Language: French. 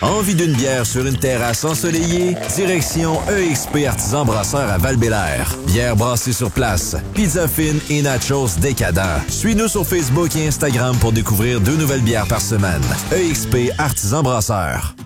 Envie d'une bière sur une terrasse ensoleillée? Direction EXP Artisan Brasseur à Val-Bélair. Bière brassée sur place, pizza fine et nachos décadents. Suis-nous sur Facebook et Instagram pour découvrir 2 nouvelles bières par semaine. EXP Artisan Brasseur.